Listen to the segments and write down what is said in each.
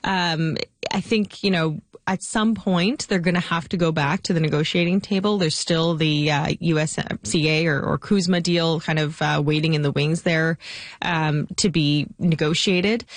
I think, at some point, they're going to have to go back to the negotiating table. There's still the USMCA or CUSMA deal kind of waiting in the wings there to be negotiated.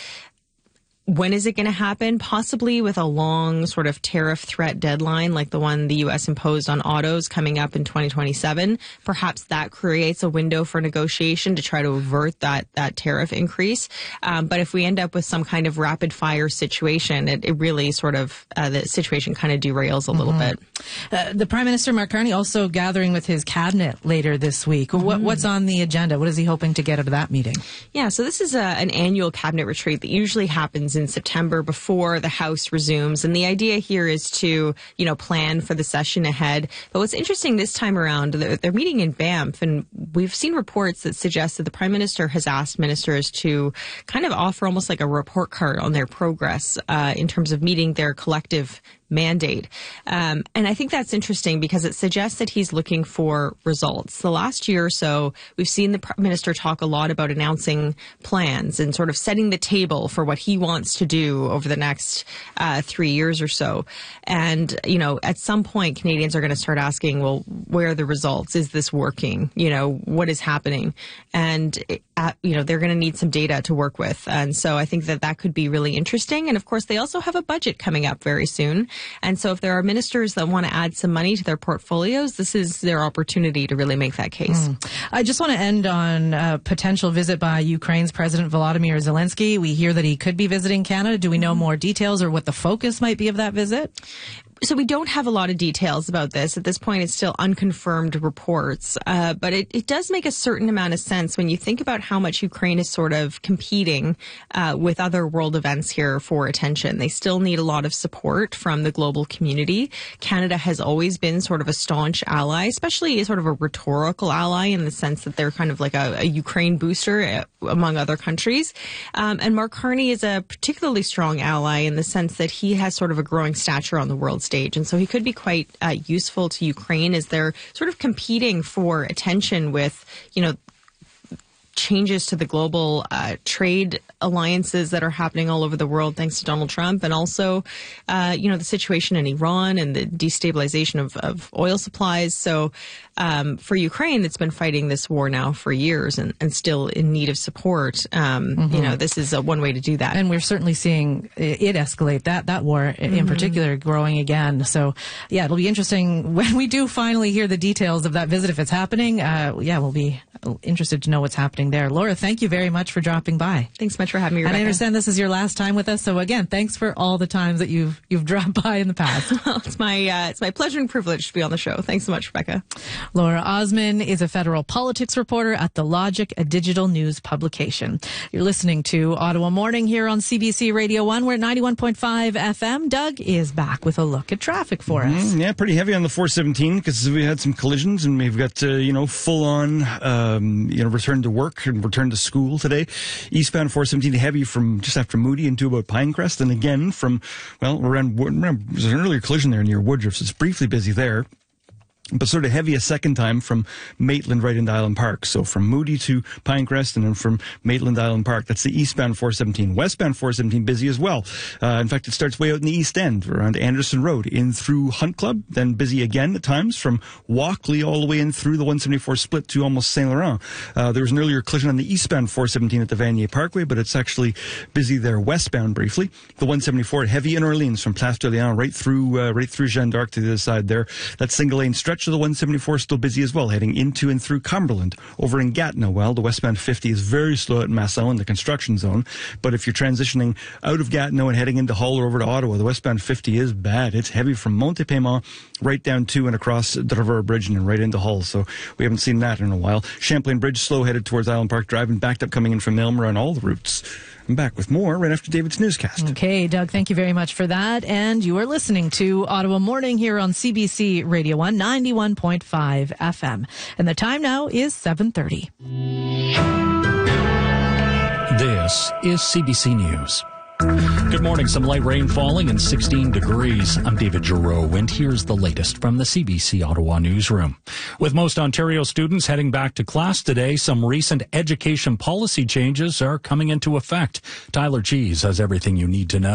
When is it going to happen? Possibly with a long sort of tariff threat deadline like the one the U.S. imposed on autos coming up in 2027. Perhaps that creates a window for negotiation to try to avert that tariff increase. But if we end up with some kind of rapid fire situation, it really sort of, the situation kind of derails a little bit. The Prime Minister, Mark Carney, also gathering with his cabinet later this week. What's on the agenda? What is he hoping to get out of that meeting? Yeah, so this is an annual cabinet retreat that usually happens in September before the House resumes. And the idea here is to, plan for the session ahead. But what's interesting this time around, they're meeting in Banff, and we've seen reports that suggest that the Prime Minister has asked ministers to kind of offer almost like a report card on their progress in terms of meeting their collective mandate. And I think that's interesting because it suggests that he's looking for results. The last year or so, we've seen the Prime Minister talk a lot about announcing plans and sort of setting the table for what he wants to do over the next 3 years or so. And, at some point, Canadians are going to start asking, well, where are the results? Is this working? What is happening? And, they're going to need some data to work with. And so I think that could be really interesting. And of course, they also have a budget coming up very soon. And so if there are ministers that want to add some money to their portfolios, this is their opportunity to really make that case. I just want to end on a potential visit by Ukraine's President Volodymyr Zelensky. We hear that he could be visiting Canada. Do we know more details or what the focus might be of that visit? So we don't have a lot of details about this. At this point, it's still unconfirmed reports. But it does make a certain amount of sense when you think about how much Ukraine is sort of competing with other world events here for attention. They still need a lot of support from the global community. Canada has always been sort of a staunch ally, especially sort of a rhetorical ally in the sense that they're kind of like a Ukraine booster among other countries. And Mark Carney is a particularly strong ally in the sense that he has sort of a growing stature on the world stage. And so he could be quite useful to Ukraine as they're sort of competing for attention with, changes to the global trade alliances that are happening all over the world thanks to Donald Trump, and also, the situation in Iran and the destabilization of oil supplies. So for Ukraine, that's been fighting this war now for years and still in need of support, this is one way to do that. And we're certainly seeing it escalate, that war in particular growing again. So, yeah, it'll be interesting when we do finally hear the details of that visit, if it's happening. We'll be interested to know what's happening there. Laura, thank you very much for dropping by. Thanks so much for having me, Rebecca. And I understand this is your last time with us, so again, thanks for all the times that you've dropped by in the past. Well, it's my pleasure and privilege to be on the show. Thanks so much, Rebecca. Laura Osman is a federal politics reporter at The Logic, a digital news publication. You're listening to Ottawa Morning here on CBC Radio 1. We're at 91.5 FM. Doug is back with a look at traffic for us. Yeah, pretty heavy on the 417 because we had some collisions and we've got, full on, return to work and return to school today. Eastbound 417 heavy from just after Moody into about Pinecrest, and again from, around, there's an earlier collision there near Woodruff, so it's briefly busy there. But sort of heavy a second time from Maitland right into Island Park. So from Moody to Pinecrest and then from Maitland to Island Park. That's the eastbound 417. Westbound 417 busy as well. In fact, it starts way out in the east end around Anderson Road in through Hunt Club. Then busy again at times from Walkley all the way in through the 174 split to almost Saint Laurent. There was an earlier collision on the eastbound 417 at the Vanier Parkway, but it's actually busy there westbound briefly. The 174 heavy in Orleans from Place d'Orléans right through Jeanne d'Arc to the other side there. That single lane stretch of the 174 still busy as well, heading into and through Cumberland. Over in Gatineau, the westbound 50 is very slow at Masson in the construction zone. But if you're transitioning out of Gatineau and heading into Hull or over to Ottawa, the westbound 50 is bad. It's heavy from Monte-Paiement right down to and across the River Bridge and right into Hull. So we haven't seen that in a while. Champlain Bridge slow headed towards Island Park Drive and backed up coming in from Aylmer on all the routes. I'm back with more right after David's newscast. Okay, Doug, thank you very much for that. And you are listening to Ottawa Morning here on CBC Radio 1, 91.5 FM. And the time now is 7:30. This is CBC News. Good morning. Some light rain falling and 16 degrees. I'm David Giroux, and here's the latest from the CBC Ottawa newsroom. With most Ontario students heading back to class today, some recent education policy changes are coming into effect. Tyler Cheese has everything you need to know.